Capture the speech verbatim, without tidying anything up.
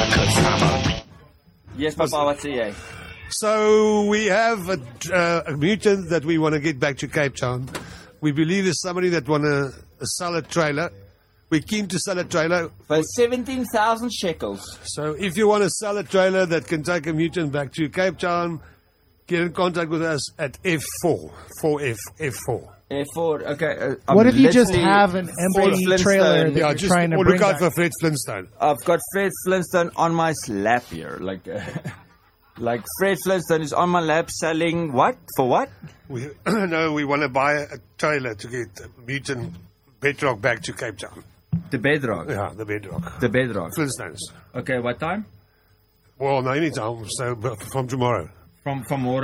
Yes, Papa, wat sê jy? So we have a, uh, a mutant that we want to get back to Cape Town. We believe there's somebody that want to sell a trailer. We're keen to sell a trailer. For seventeen thousand shekels. So if you want to sell a trailer that can take a mutant back to Cape Town, get in contact with us at F four, four F, F four. F four, okay. Uh, I'm What if you just literally have an Fred empty Flintstone. trailer that Yeah, you're just trying to or bring look out back? for Fred Flintstone. I've got Fred Flintstone on my lap here. Like, uh, like Fred Flintstone is on my lap selling what? For what? We, no, we want to buy a trailer to get mutant Bedrock back to Cape Town. The bedrock. Yeah, the Bedrock. The bedrock. Flintstones. Okay, what time? Well, no, anytime. So from tomorrow. From, from